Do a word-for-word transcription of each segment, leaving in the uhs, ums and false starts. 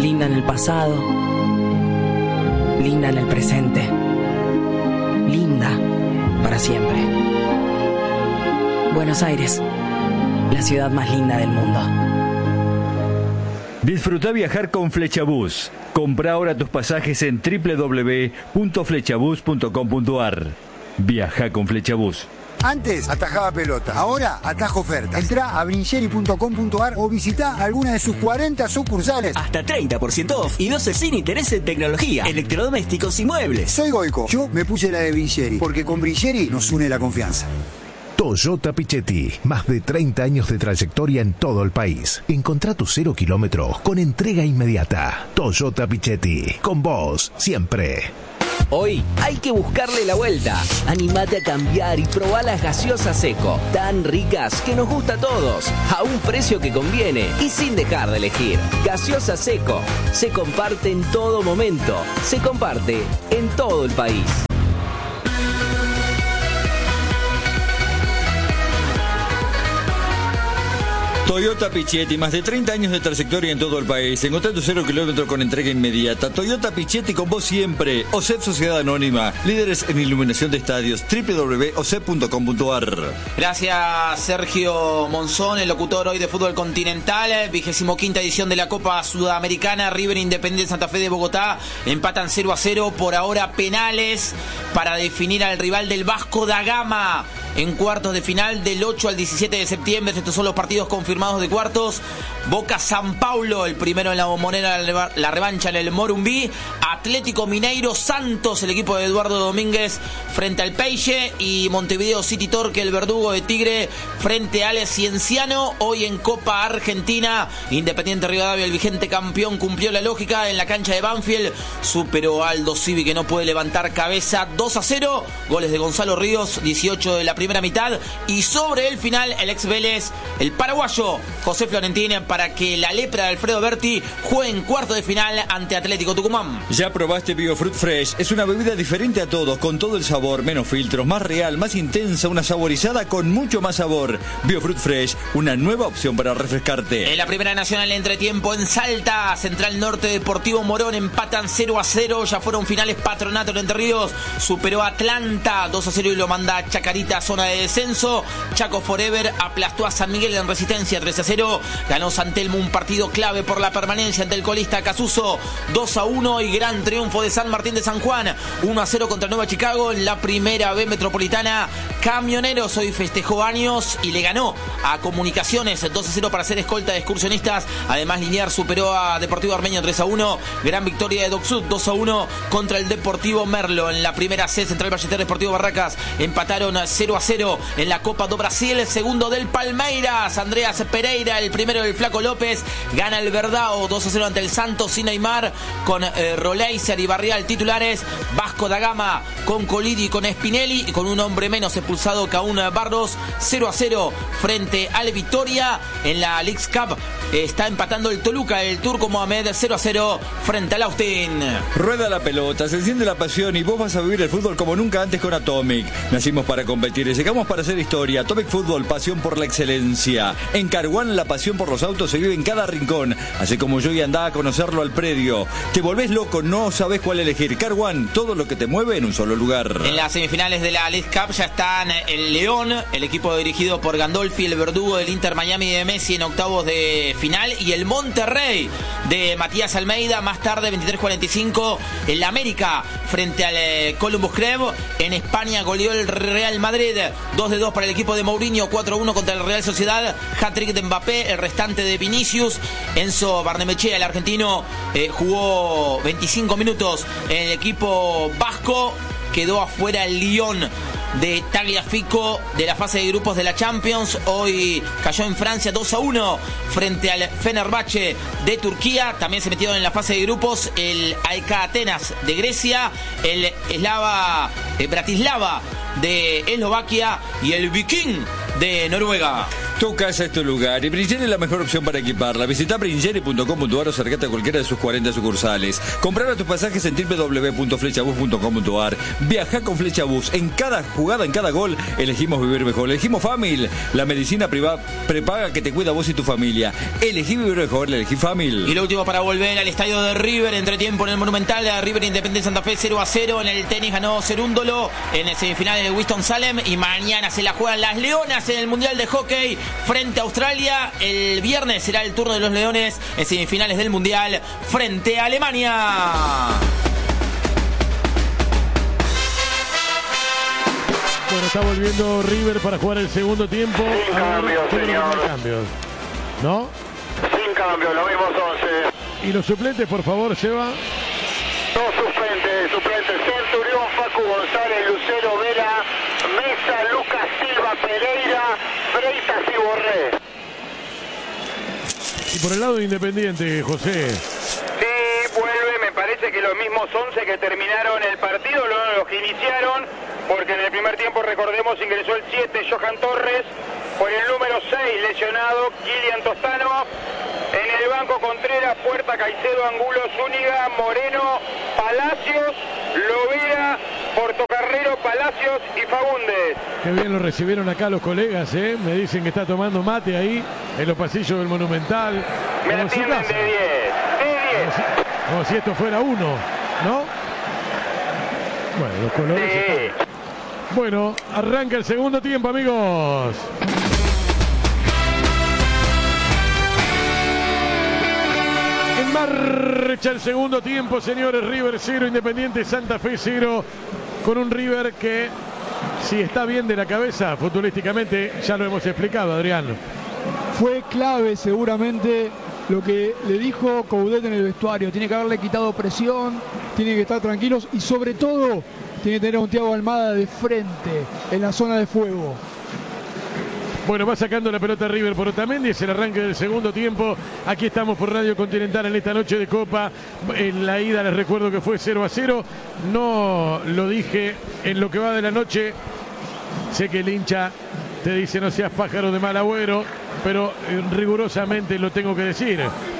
Linda en el pasado, linda en el presente, linda para siempre. Buenos Aires, la ciudad más linda del mundo. Disfruta viajar con Flechabús. Compra ahora tus pasajes en doble u doble u doble u punto flechabús punto com punto a r. Viaja con Flechabús. Antes atajaba pelota, ahora atajo ofertas. Entrá a brincheri punto com punto a r o visitá alguna de sus cuarenta sucursales. Hasta treinta por ciento off y doce sin interés en tecnología, electrodomésticos y muebles. Soy Goico, yo me puse la de Brincheri, porque con Brincheri nos une la confianza. Toyota Pichetti, más de treinta años de trayectoria en todo el país. Encontrá tu cero kilómetro con entrega inmediata. Toyota Pichetti, con vos siempre. Hoy hay que buscarle la vuelta. Animate a cambiar y probá las gaseosas Seco, tan ricas que nos gusta a todos, a un precio que conviene y sin dejar de elegir. Gaseosa Seco, se comparte en todo momento, se comparte en todo el país. Toyota Pichetti, más de treinta años de trayectoria en todo el país. Encontrá tu cero kilómetro con entrega inmediata. Toyota Pichetti, con vos siempre. O C E P Sociedad Anónima, líderes en iluminación de estadios. doble u doble u doble u punto o c e p punto com punto a r. Gracias, Sergio Monzón, el locutor hoy de Fútbol Continental. Vigésimo quinta edición de la Copa Sudamericana. River Independiente Santa Fe de Bogotá empatan cero a cero. Por ahora penales para definir al rival del Vasco da Gama en cuartos de final del ocho al diecisiete de septiembre. Estos son los partidos confirmados de cuartos. Boca San Paulo, el primero en la Bombonera, la revancha en el Morumbí. Atlético Mineiro Santos, el equipo de Eduardo Domínguez, frente al Peixe. Y Montevideo City Torque, el verdugo de Tigre, frente al Cienciano. Hoy en Copa Argentina, Independiente Rivadavia, el vigente campeón, cumplió la lógica en la cancha de Banfield. Superó a Aldo Civi, que no puede levantar cabeza. Dos a cero, goles de Gonzalo Ríos, dieciocho de la primera mitad. Y sobre el final, el ex Vélez, el paraguayo José Florentín, para que la lepra de Alfredo Berti juegue en cuarto de final ante Atlético Tucumán. Ya probaste Biofruit Fresh. Es una bebida diferente a todos, con todo el sabor, menos filtros, más real, más intensa, una saborizada con mucho más sabor. Biofruit Fresh, una nueva opción para refrescarte. En la Primera Nacional, entretiempo en Salta, Central Norte Deportivo Morón empatan cero a cero. Ya fueron finales. Patronato en Entre Ríos superó a Atlanta dos a cero y lo manda a Chacarita, zona de descenso. Chaco Forever aplastó a San Miguel en Resistencia tres a cero. Ganó San Telmo, un partido clave por la permanencia ante el colista Casuso, dos a uno. Y gran triunfo de San Martín de San Juan, uno a cero contra Nueva Chicago en la Primera B Metropolitana. Camioneros hoy festejó años y le ganó a Comunicaciones dos a cero para ser escolta de excursionistas. Además, Liniar superó a Deportivo Armenio tres a uno. Gran victoria de Docsud dos a uno contra el Deportivo Merlo. En la Primera C, Central Ballester Deportivo Barracas empataron cero a cero. En la Copa do Brasil, el segundo del Palmeiras, Andreas Pereira, el primero del Flaco López, gana el Verdao dos a cero ante el Santos sin Neymar, con eh, Roleiser y Barrial titulares. Vasco da Gama con Colidi y con Spinelli, y con un hombre menos expulsado, Caún Barros, cero a cero frente al Vitória. En la Leagues Cup eh, está empatando el Toluca, el turco Mohamed, cero a cero frente al Austin. Rueda la pelota, se enciende la pasión y vos vas a vivir el fútbol como nunca antes con Atomic. Nacimos para competir y llegamos para hacer historia. Atomic Fútbol, pasión por la excelencia. En Carguán, la pasión por los autos se vive en cada rincón. Así como yo, y andá a conocerlo al predio. Te volvés loco, no sabés cuál elegir. Carguán, todo lo que te mueve en un solo lugar. En las semifinales de la League Cup ya están el León, el equipo dirigido por Gandolfi, el verdugo del Inter Miami de Messi en octavos de final, y el Monterrey de Matías Almeida. Más tarde, veintitrés cuarenta y cinco, el América frente al eh, Columbus Crew. En España goleó el Real Madrid dos de dos para el equipo de Mourinho, cuatro a uno contra el Real Sociedad. Hat-trick de Mbappé, el restante de Vinicius. Enzo Barnechea, el argentino, eh, jugó veinticinco minutos en el equipo vasco. Quedó afuera el Lyon de Tagliafico de la fase de grupos de la Champions. Hoy cayó en Francia dos a uno frente al Fenerbahce de Turquía. También se metieron en la fase de grupos el A E K Atenas de Grecia, el Slava eh, Bratislava de Eslovaquia y el Viking de Noruega. Tu casa es tu lugar y Bringeri es la mejor opción para equiparla. Visita bringeri punto com punto ar o acercate a cualquiera de sus cuarenta sucursales. Comprar tus pasajes en doble u doble u doble u punto flechabus punto com punto ar. Viaja con Flechabus. En cada jugada, en cada gol, elegimos vivir mejor. Elegimos Famil, la medicina privada prepaga que te cuida a vos y tu familia. Elegí vivir mejor, elegí Famil. Y lo último para volver al estadio de River, entretiempo en el Monumental, River Independiente Santa Fe cero a cero. En el tenis ganó Cerúndolo en el semifinal de Winston-Salem y mañana se la juegan las Leonas en el Mundial de Hockey frente a Australia. El viernes será el turno de los Leones en semifinales del Mundial frente a Alemania. Bueno, está volviendo River para jugar el segundo tiempo. Sin cambios, señor. Cambios. ¿No? Sin cambios, los mismos once. ¿Y los suplentes, por favor, Seba? Dos suplentes, suplentes. Centurión, Facu González, Lucero Vera, Mesa, Lucas Silva, Pereira, Freitas y Borré. Y por el lado de Independiente, José. Sí, vuelve, me parece que los mismos once que terminaron el partido, luego los que iniciaron, porque en el primer tiempo, recordemos, ingresó el siete, Johan Torres, por el número seis, lesionado, Kilian Tostano. En el banco, Contreras, Puerta, Caicedo, Angulo, Zúñiga, Moreno, Palacios, Lovera, Portocarrero, Palacios y Fagundes. Qué bien lo recibieron acá los colegas, ¿eh? Me dicen que está tomando mate ahí, en los pasillos del Monumental. Me atienden de diez, de diez. Como si, como si esto fuera uno, ¿no? Bueno, los colores... Sí. Están... Bueno, arranca el segundo tiempo, amigos. En marcha el segundo tiempo, señores. River cero, Independiente Santa Fe cero. Con un River que, si está bien de la cabeza futbolísticamente, ya lo hemos explicado, Adrián. Fue clave seguramente lo que le dijo Coudet en el vestuario. Tiene que haberle quitado presión, tiene que estar tranquilos y sobre todo tiene que tener a un Thiago Almada de frente en la zona de fuego. Bueno, va sacando la pelota River por Otamendi, es el arranque del segundo tiempo. Aquí estamos por Radio Continental en esta noche de Copa. En la ida les recuerdo que fue cero a cero. No lo dije en lo que va de la noche. Sé que el hincha te dice no seas pájaro de mal agüero, pero rigurosamente lo tengo que decir.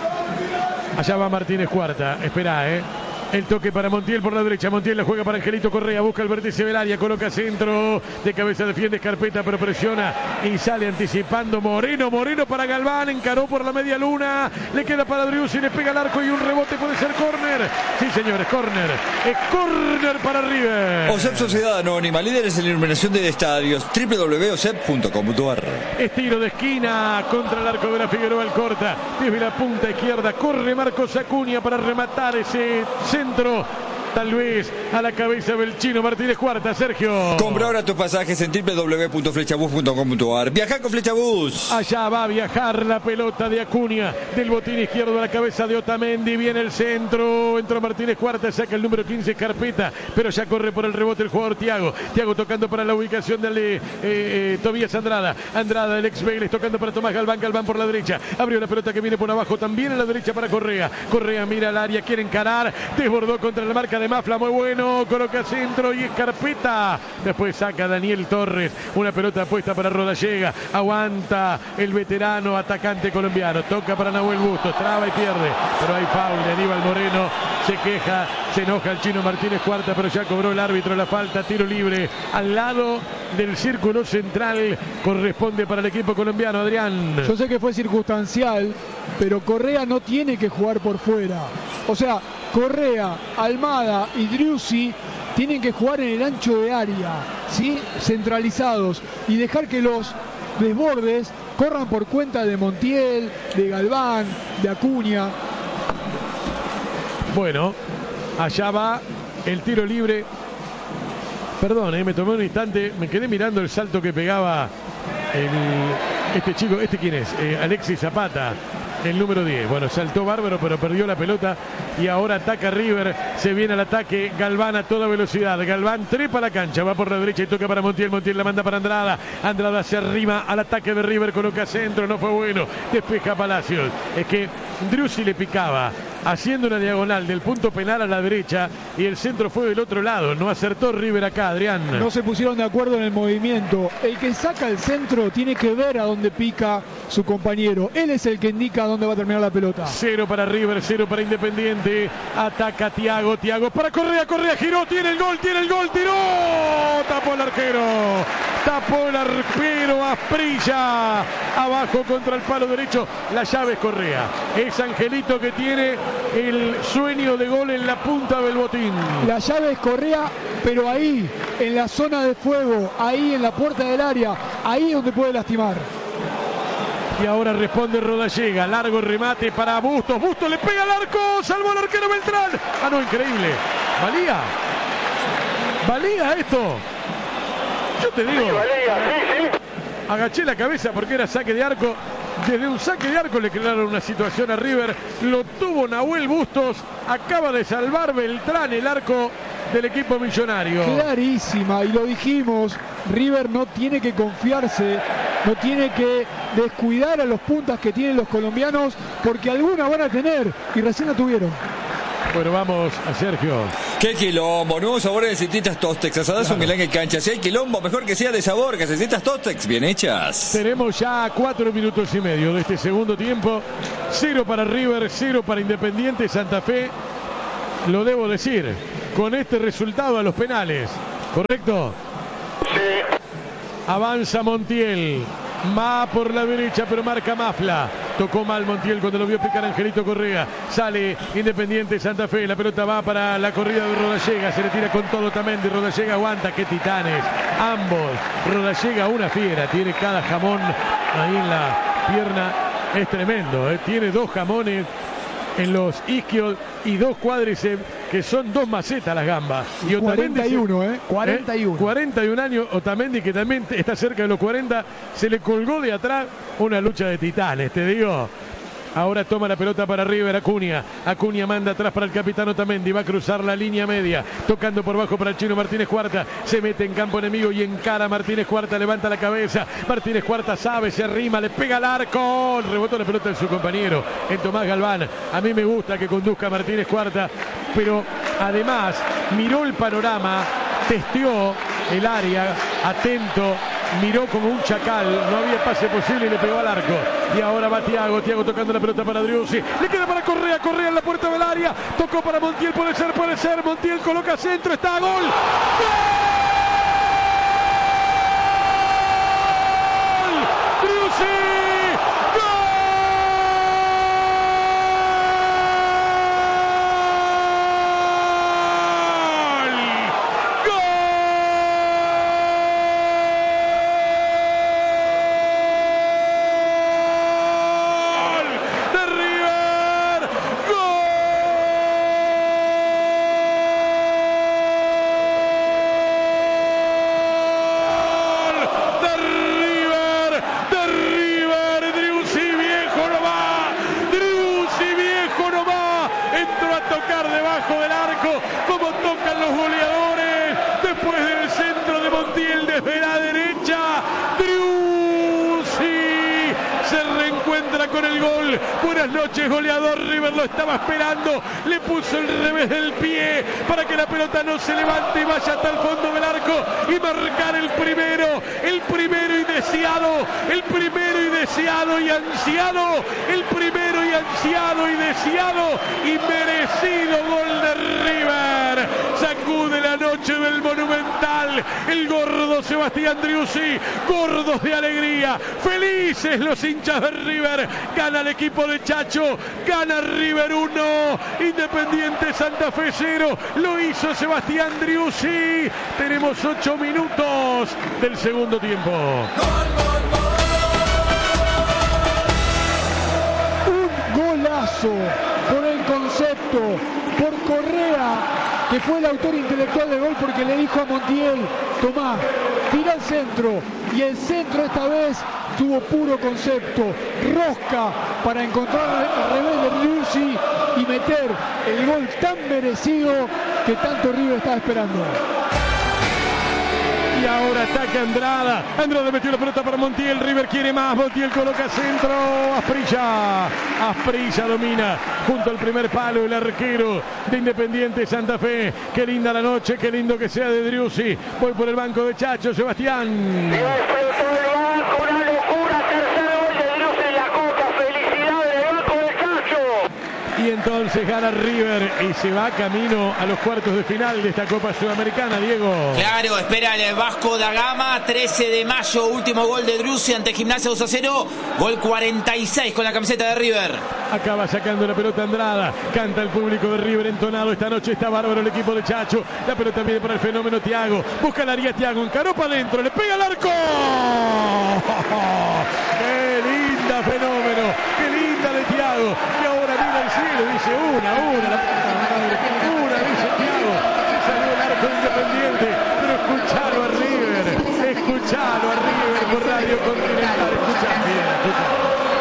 Allá va Martínez Cuarta, esperá, eh. El toque para Montiel por la derecha. Montiel la juega para Angelito Correa. Busca el vértice del área. Coloca centro. De cabeza defiende Scarpetta, pero presiona. Y sale anticipando Moreno. Moreno para Galván. Encaró por la media luna. Le queda para Driussi. Le pega al arco y un rebote. Puede ser córner. Sí, señores, córner. Es córner para River. OSEP Sociedad Anónima. Líderes en iluminación de estadios. doble u doble u doble u punto osep punto com punto ar. Estiro de esquina. Contra el arco de la Figueroa. El corta. Desde la punta izquierda. Corre Marcos Acuña para rematar ese centro. Centro, tal vez a la cabeza del chino Martínez Cuarta. Sergio. Compra ahora tus pasajes en doble u doble u doble u punto flechabus punto com punto ar. Viaja con Flechabus. Allá va a viajar la pelota de Acuña. Del botín izquierdo a la cabeza de Otamendi. Viene el centro. Entra Martínez Cuarta. Saca el número quince, Scarpetta. Pero ya corre por el rebote el jugador Thiago. Thiago tocando para la ubicación de eh, eh, Tobías Andrada. Andrada, el ex Vélez, tocando para Tomás Galván. Galván por la derecha. Abrió la pelota que viene por abajo. También a la derecha para Correa. Correa mira al área. Quiere encarar. Desbordó contra la marca de Mafla. Muy bueno. Coloca centro y Scarpetta. Después saca Daniel Torres. Una pelota puesta para Rodallega. Aguanta el veterano atacante colombiano. Toca para Nahuel Bustos. Traba y pierde. Pero hay foul de Aníbal Moreno. Se queja. Se enoja el chino Martínez Cuarta. Pero ya cobró el árbitro la falta. Tiro libre al lado del círculo central. Corresponde para el equipo colombiano. Adrián. Yo sé que fue circunstancial, pero Correa no tiene que jugar por fuera. O sea, Correa, Almada y Driussi tienen que jugar en el ancho de área, ¿sí? Centralizados, y dejar que los desbordes corran por cuenta de Montiel, de Galván, de Acuña. Bueno, allá va el tiro libre. Perdón, eh, me tomé un instante, me quedé mirando el salto que pegaba el, este chico. ¿Este quién es? Eh, Alexis Zapata, el número diez. Bueno, saltó bárbaro, pero perdió la pelota y ahora ataca River. Se viene al ataque Galván a toda velocidad. Galván trepa la cancha, va por la derecha y toca para Montiel. Montiel la manda para Andrada. Andrada se arrima al ataque de River, coloca centro, no fue bueno. Despeja Palacios. Es que Driussi le picaba, haciendo una diagonal del punto penal a la derecha y el centro fue del otro lado. No acertó River acá, Adrián. No se pusieron de acuerdo en el movimiento. El que saca el centro tiene que ver a dónde pica su compañero. Él es el que indica a dónde va a terminar la pelota. Cero para River, cero para Independiente. Ataca Thiago, Thiago para Correa, Correa giró, tiene el gol, tiene el gol, tiró. Tapó el arquero. Tapó el arquero Asprilla. Abajo contra el palo derecho. La llave es Correa. Es Angelito que tiene el sueño de gol en la punta del botín. La llave es Correa, pero ahí, en la zona de fuego, ahí en la puerta del área, ahí es donde puede lastimar. Y ahora responde Rodallega, largo remate para Bustos, Bustos le pega al arco, salvó al arquero Beltrán. Ah, no, increíble. ¿Valía? ¿Valía esto? Yo te digo. Sí, valía, sí, sí. Agaché la cabeza porque era saque de arco. Desde un saque de arco le crearon una situación a River. Lo tuvo Nahuel Bustos. Acaba de salvar Beltrán el arco del equipo millonario. Clarísima, y lo dijimos, River no tiene que confiarse, no tiene que descuidar a los puntas que tienen los colombianos, porque alguna van a tener, y recién la tuvieron. Bueno, vamos a Sergio. Qué quilombo, nuevos sabores de Cecitas Tostex, asadazo claro. Milán en cancha. Si hay quilombo, mejor que sea de sabor, que Cecitas Tostex, bien hechas. Tenemos ya cuatro minutos y medio de este segundo tiempo. Cero para River, cero para Independiente Santa Fe. Lo debo decir, con este resultado a los penales, ¿correcto? Sí. Avanza Montiel. Va por la derecha, pero marca Mafla. Tocó mal Montiel cuando lo vio picar Angelito Correa. Sale Independiente Santa Fe. La pelota va para la corrida de Rodallega. Se le tira con todo Otamendi. Rodallega aguanta. Qué titanes. Ambos. Rodallega una fiera. Tiene cada jamón ahí en la pierna. Es tremendo. ¿eh? Tiene dos jamones en los isquios y dos cuádriceps, que son dos macetas las gambas. Y cuarenta y uno, ¿eh? cuarenta y uno. ¿eh? cuarenta y un años. Otamendi, que también está cerca de los cuarenta, se le colgó de atrás. Una lucha de titanes, te digo. Ahora toma la pelota para River, Acuña. Acuña manda atrás para el capitán Otamendi. Va a cruzar la línea media. Tocando por bajo para el chino Martínez Cuarta. Se mete en campo enemigo y encara Martínez Cuarta. Levanta la cabeza. Martínez Cuarta sabe, se arrima, le pega al arco. Rebotó la pelota en su compañero, en Tomás Galván. A mí me gusta que conduzca Martínez Cuarta, pero además miró el panorama, testeó el área, atento. Miró como un chacal, no había pase posible y le pegó al arco. Y ahora va Thiago, Thiago tocando la pelota para Driussi. Le queda para Correa, Correa en la puerta del área. Tocó para Montiel, puede ser, puede ser. Montiel coloca centro, está a gol. ¡Gol! ¡Driussi! Con el gol, buenas noches goleador. River lo estaba esperando, le puso el revés del pie para que la pelota no se levante y vaya hasta el fondo del arco y marcar el primero, el primero y deseado, el primero y deseado y ansiado, el primero y ansiado y deseado y merecido gol de River. Sacude la noche del Monumental el gordo Sebastián Driussi, gordos de alegría, felices los hinchas de River. Gana el equipo de Chacho, gana River uno, Independiente Santa Fe cero, lo hizo Sebastián Driussi. Tenemos ocho minutos del segundo tiempo. Un golazo por el concepto, por Correa, que fue el autor intelectual del gol, porque le dijo a Montiel: tomá, tira el centro, y el centro esta vez tuvo puro concepto, rosca para encontrar al revés de Driussi y meter el gol tan merecido que tanto River estaba esperando. Y ahora ataca Andrada. Andrada metió la pelota para Montiel. River quiere más. Montiel coloca centro. Asprilla. Asprilla domina junto al primer palo el arquero de Independiente Santa Fe. Qué linda la noche. Qué lindo que sea de Driussi. Voy por el banco de Chacho. Sebastián. Y entonces gana River y se va camino a los cuartos de final de esta Copa Sudamericana, Diego. Claro, espera el Vasco da Gama, trece de mayo, último gol de Driussi ante Gimnasia dos a cero, gol cuarenta y seis con la camiseta de River. Acaba sacando la pelota Andrada, canta el público de River entonado, esta noche está bárbaro el equipo de Chacho, la pelota viene para el fenómeno Thiago, busca la área Thiago, encaró para adentro, le pega al arco. ¡Qué linda Fenómeno! ¡Qué linda de Thiago! Y ahora mira el cielo, dice una, una, la puta madre, una, dice Thiago, se salió el arco Independiente, pero escuchalo a River, escuchalo a River por Radio Continental.